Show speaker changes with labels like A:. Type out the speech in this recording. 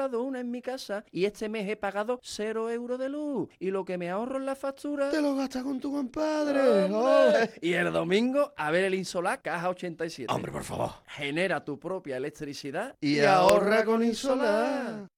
A: instalado una en mi casa y este mes he pagado 0 euros de luz. Y lo que me ahorro en la factura...
B: Te lo gastas con tu compadre.
A: ¡Hombre! Y el domingo, a ver el Insolar Caja 87.
B: Hombre, por favor.
A: Genera tu propia electricidad
B: Y ahorra con Insolar.